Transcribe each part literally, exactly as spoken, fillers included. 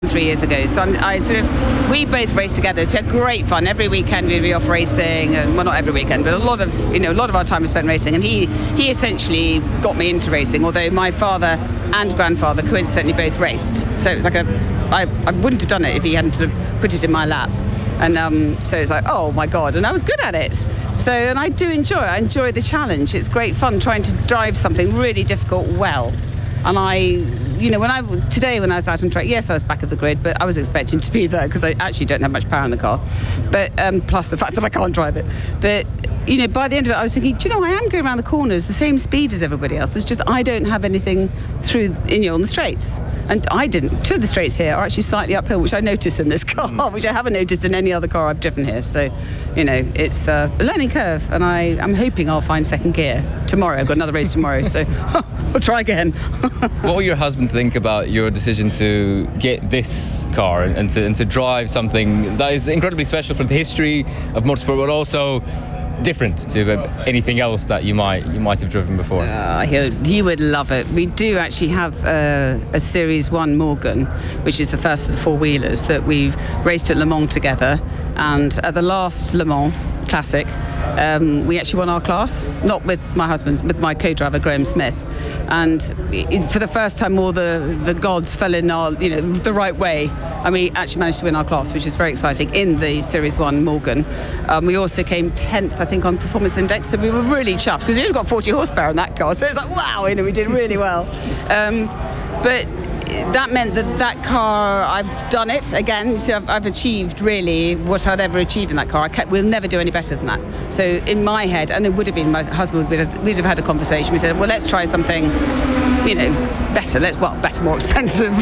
three years ago. So I'm, I sort of, we both raced together. So we had great fun. Every weekend we'd be off racing, and well, not every weekend, but a lot of, you know, a lot of our time was spent racing. And he, he essentially got me into racing, although my father and grandfather coincidentally both raced. So it was like a, I, I wouldn't have done it if he hadn't sort of put it in my lap. And um, so it's like, oh my God, and I was good at it. So, and I do enjoy it. I enjoy the challenge. It's great fun trying to drive something really difficult well. And I, you know, when I today when I was out on track, yes, I was back of the grid, but I was expecting to be there because I actually don't have much power in the car. But um, plus the fact that I can't drive it. But you know, by the end of it, I was thinking, do you know, I am going around the corners the same speed as everybody else. It's just I don't have anything through, you know, on the straights. And I didn't. Two of the straights here are actually slightly uphill, which I noticed in this car, which I haven't noticed in any other car I've driven here. So, you know, it's a learning curve, and I, I'm hoping I'll find second gear tomorrow. I've got another race tomorrow, so we'll try again. What will your husband think about your decision to get this car and to, and to drive something that is incredibly special for the history of motorsport, but also different to anything else that you might you might have driven before? Uh, he, he would love it. We do actually have a, a Series one Morgan, which is the first of the four-wheelers that we've raced at Le Mans together. And at the last Le Mans Classic, um, we actually won our class, not with my husband, with my co-driver Graham Smith. And it, for the first time, all the, the gods fell in our, you know, the right way, and we actually managed to win our class, which is very exciting, in the Series one Morgan. Um, we also came tenth, I think, on Performance Index, so we were really chuffed because we only got forty horsepower in that car, so it's like, wow, you know, we did really well. Um, but that meant that that car, I've done it again, so I've, I've achieved really what I'd ever achieved in that car. I kept, we'll never do any better than that. So in my head, and it would have been, my husband would have, we'd have had a conversation. We said, well, let's try something, you know, better. Let's, well, better, more expensive.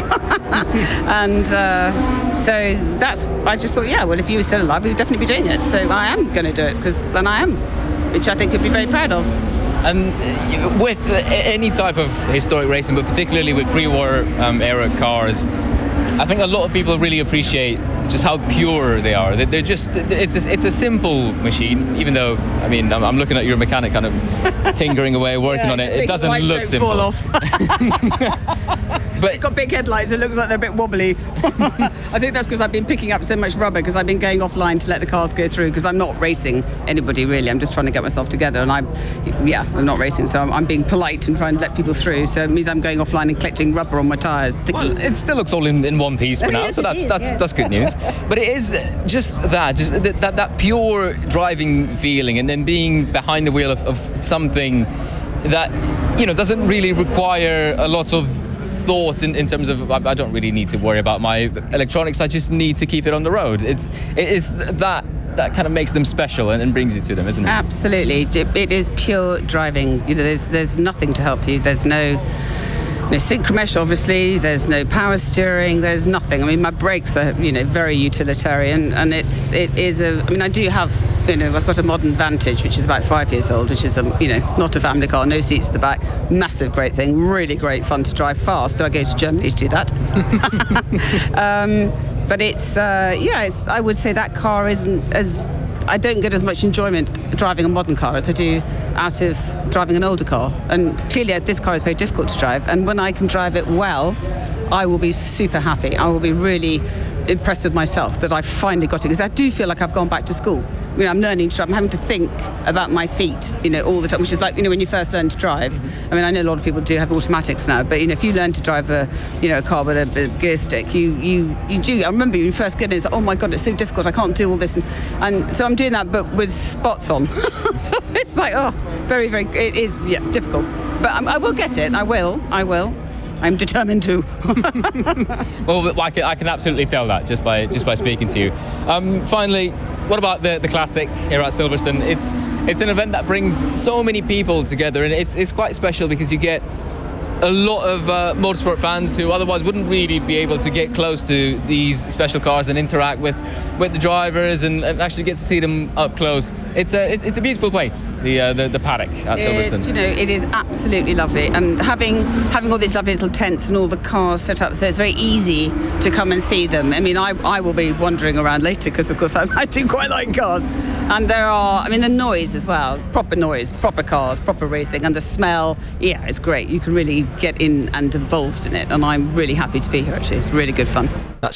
and uh, so that's, I just thought, yeah, well, if you were still alive, we would definitely be doing it. So I am going to do it, because then I am, which I think he'd be very proud of. And with any type of historic racing, but particularly with pre-war um, era cars, I think a lot of people really appreciate just how pure they are. They're just, it's a, it's a simple machine, even though, I mean, I'm, I'm looking at your mechanic kind of tinkering away, working yeah, on it. It doesn't look don't simple. Fall off. But it's got big headlights, it looks like they're a bit wobbly. I think that's because I've been picking up so much rubber, because I've been going offline to let the cars go through, because I'm not racing anybody really. I'm just trying to get myself together, and I'm, yeah, I'm not racing, so I'm, I'm being polite and trying to let people through. So it means I'm going offline and collecting rubber on my tyres. Well, it still looks all in, in one piece for now, yes, so that's is, that's yeah. that's good news. But it is just that, just that that, that pure driving feeling, and then being behind the wheel of, of something that, you know, doesn't really require a lot of thought in, in terms of, I don't really need to worry about my electronics, I just need to keep it on the road. It's it is that that kind of makes them special and, and brings you to them, isn't it? Absolutely. It is pure driving. You know, there's there's nothing to help you. There's no no sync mesh, obviously. There's no power steering. There's nothing. I mean, my brakes are, you know, very utilitarian, and it's it is a. I mean, I do have, you know, I've got a modern Vantage, which is about five years old, which is a, you know, not a family car, no seats at the back, massive, great thing, really great fun to drive fast. So I go to Germany to do that. um, but it's uh, yeah, it's, I would say that car isn't as. I don't get as much enjoyment driving a modern car as I do out of driving an older car. And clearly this car is very difficult to drive. And when I can drive it well, I will be super happy. I will be really impressed with myself that I finally got it. Because I do feel like I've gone back to school. I mean, I'm learning to drive. I'm having to think about my feet, you know, all the time, which is like, you know, when you first learn to drive. I mean, I know a lot of people do have automatics now, but, you know, if you learn to drive a, you know, a car with a, a gear stick, you, you, you do. I remember when you first get in, it's like, oh my God, it's so difficult. I can't do all this. And, and so I'm doing that, but with spots on. So it's like, oh, very, very, it is, yeah, difficult. But I, I will get it. I will. I will. I'm determined to. Well, I can, I can absolutely tell that just by just by speaking to you. Um, finally, what about the, the Classic here at Silverstone? It's it's an event that brings so many people together, and it's it's quite special because you get a lot of uh, motorsport fans who otherwise wouldn't really be able to get close to these special cars and interact with, with the drivers and, and actually get to see them up close. It's a it, it's a beautiful place, the uh, the, the paddock at Silverstone. It is, you know, it is absolutely lovely, and having having all these lovely little tents and all the cars set up, so it's very easy to come and see them. I mean, I I will be wandering around later because, of course, I, I do quite like cars. And there are, I mean, the noise as well, proper noise, proper cars, proper racing, and the smell, yeah, it's great. You can really get in and involved in it, and I'm really happy to be here, actually. It's really good fun. That's